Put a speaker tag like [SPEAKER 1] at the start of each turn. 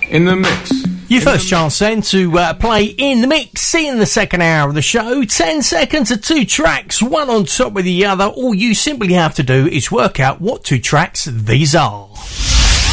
[SPEAKER 1] In the Mix.
[SPEAKER 2] Your first chance then to play In the Mix in the second hour of the show. 10 seconds of two tracks, one on top of the other. All you simply have to do is work out what two tracks these are.